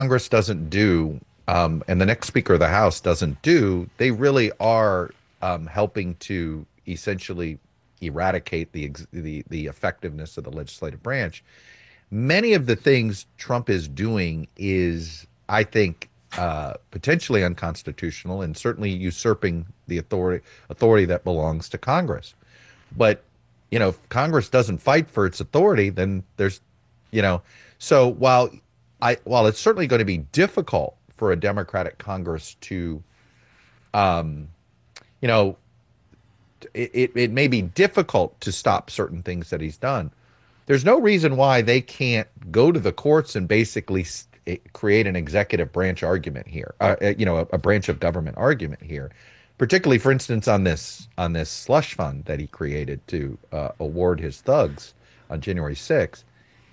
Congress doesn't do, and the next Speaker of the House doesn't do, they really are helping to essentially eradicate the effectiveness of the legislative branch. Many of the things Trump is doing is, I think, potentially unconstitutional and certainly usurping the authority that belongs to Congress. But if Congress doesn't fight for its authority, then there's, you know, so while it's certainly going to be difficult for a Democratic Congress to, um, you know, it may be difficult to stop certain things that he's done. There's no reason why they can't go to the courts and basically create an executive branch argument here, a branch of government argument here, particularly, for instance, on this slush fund that he created to award his thugs on January 6th.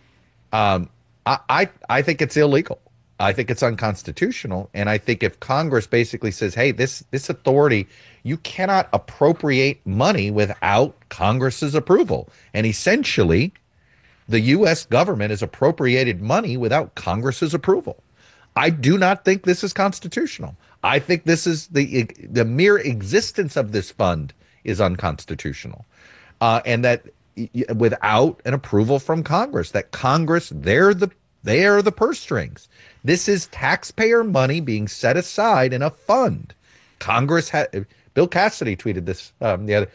I think it's illegal. I think it's unconstitutional. And I think if Congress basically says, hey, this authority, you cannot appropriate money without Congress's approval. And essentially, the U.S. government has appropriated money without Congress's approval. I do not think this is constitutional. I think this is the mere existence of this fund is unconstitutional, and that without an approval from Congress, that Congress they are the purse strings. This is taxpayer money being set aside in a fund. Congress had Bill Cassidy tweeted this the other,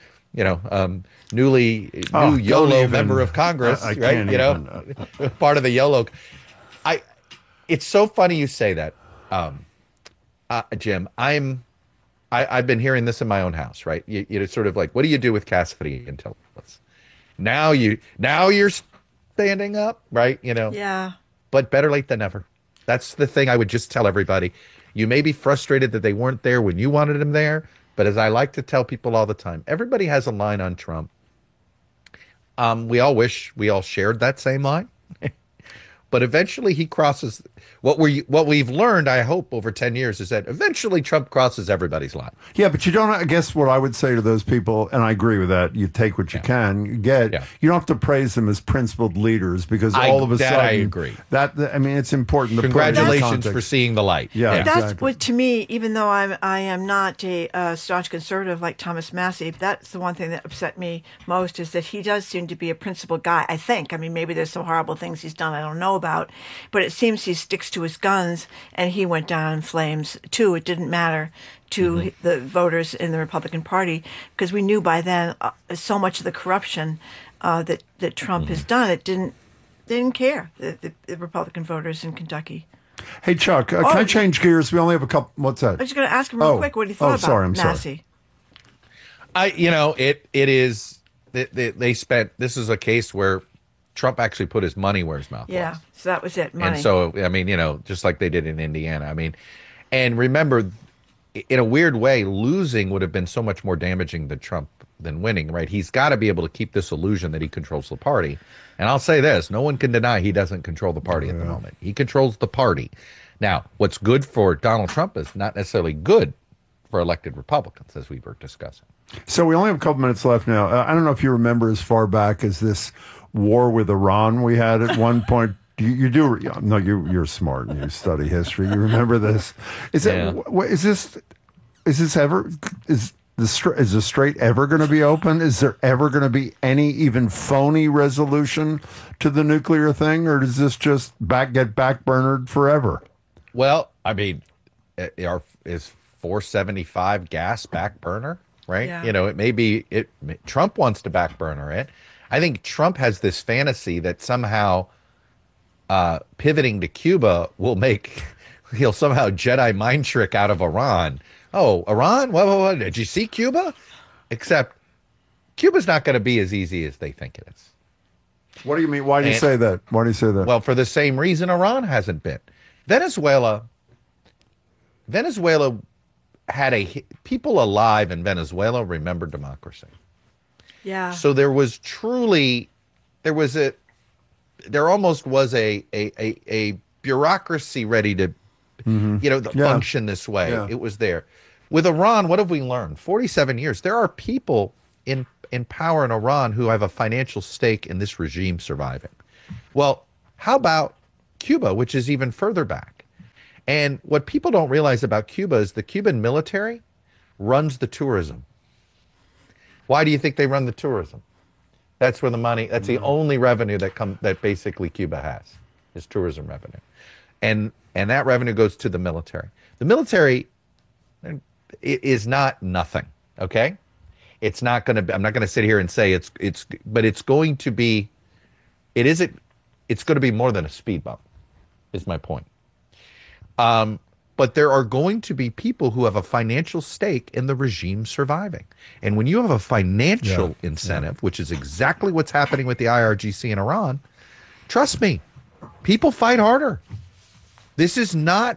new YOLO member of Congress, I right? can't even. Part of the YOLO. I. It's so funny you say that, Jim. I've been hearing this in my own house, right? You're sort of like, what do you do with Cassidy until us? Now you're standing up, right? Yeah. But better late than never. That's the thing I would just tell everybody. You may be frustrated that they weren't there when you wanted them there, but as I like to tell people all the time, everybody has a line on Trump. We all wish we all shared that same line. But eventually he crosses what we've learned, I hope, over 10 years is that eventually Trump crosses everybody's line. Yeah, but you don't, I guess what I would say to those people, and I agree with that, you take what you can get. Yeah. You don't have to praise them as principled leaders because all of a sudden. I agree. It's important. Congratulations for seeing the light. Yeah, That's exactly. what, to me, even though I am not a staunch conservative like Thomas Massie, that's the one thing that upset me most is that he does seem to be a principled guy, I think. I mean, maybe there's some horrible things he's done I don't know about, but it seems he sticks to his guns, and he went down in flames too. It didn't matter to the voters in the Republican Party because we knew by then so much of the corruption that Trump has done. They didn't care, the Republican voters in Kentucky. Hey, Chuck, can I change gears? We only have a couple. What's that? I was just going to ask him real quick what he thought about Massie. It is. They spent. This is a case where Trump actually put his money where his mouth was. Yeah, so that was it, money. And so, I mean, just like they did in Indiana. I mean, and remember, in a weird way, losing would have been so much more damaging to Trump than winning, right? He's got to be able to keep this illusion that he controls the party. And I'll say this, no one can deny he doesn't control the party at the moment. He controls the party. Now, what's good for Donald Trump is not necessarily good for elected Republicans, as we were discussing. So we only have a couple minutes left now. I don't know if you remember as far back as this war with Iran we had at one point. You do? No, you're smart and you study history. You remember this? Is the strait ever going to be open? Is there ever going to be any even phony resolution to the nuclear thing, or does this just get backburnered forever? Well, I mean, is 475 gas back burner, right? Yeah. It may be Trump wants to back burner it. I think Trump has this fantasy that somehow pivoting to Cuba he'll somehow Jedi mind trick out of Iran. Oh, Iran? What? Did you see Cuba? Except Cuba's not going to be as easy as they think it is. What do you mean? Why do you say that? Well, for the same reason Iran hasn't been. Venezuela had people alive in Venezuela remember democracy. Yeah. So there almost was a bureaucracy ready to, function this way. Yeah. It was there. With Iran, what have we learned? 47 years. There are people in power in Iran who have a financial stake in this regime surviving. Well, how about Cuba, which is even further back? And what people don't realize about Cuba is the Cuban military runs the tourism. Why do you think they run the tourism? That's where the money, that's the only revenue that basically Cuba has, is tourism revenue. And that revenue goes to the military. The military is not nothing, okay? It's not going to, I'm not going to sit here and say but it's going to be, it's going to be more than a speed bump, is my point. But there are going to be people who have a financial stake in the regime surviving. And when you have a financial incentive, which is exactly what's happening with the IRGC in Iran, trust me, people fight harder. This is not,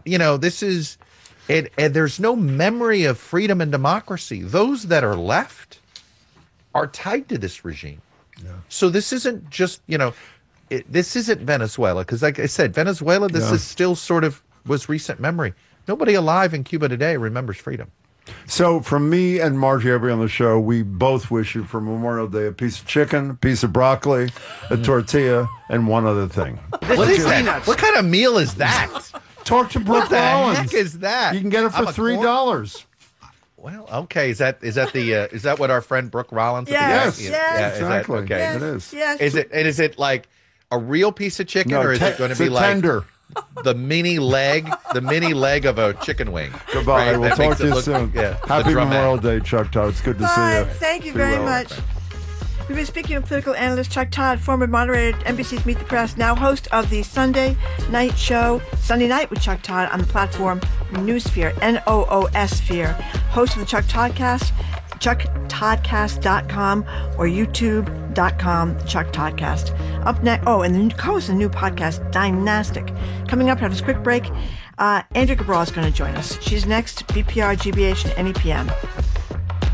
and there's no memory of freedom and democracy. Those that are left are tied to this regime. Yeah. So this isn't just, this isn't Venezuela. Because like I said, Venezuela, this is still sort of was recent memory. Nobody alive in Cuba today remembers freedom. So from me and Margie Every on the show, we both wish you for Memorial Day a piece of chicken, a piece of broccoli, a tortilla, and one other thing. What is that? What kind of meal is that? Talk to Brooke Rollins. What the heck is that? You can get it for $3. Well, okay. Is that what our friend Brooke Rollins? Yes, exactly. Okay, yes, it is. Yes. Is it like a real piece of chicken, or is it going to be like tender? The mini leg of a chicken wing. Goodbye. Right? We'll talk to you soon. Happy Memorial Day, Chuck Todd. It's good to see you. Thank you very much. We've been speaking with political analyst Chuck Todd, former moderator at NBC's Meet the Press, now host of the Sunday Night Show, Sunday Night with Chuck Todd on the platform Noosphere, Noosphere, host of the Chuck Toddcast, chucktoddcast.com or youtube.com, Chuck Toddcast. Up next, and the co-host of the new podcast, Dynastic. Coming up, have this quick break. Andrea Cabral is going to join us. She's next, BPR, GBH, and NEPM.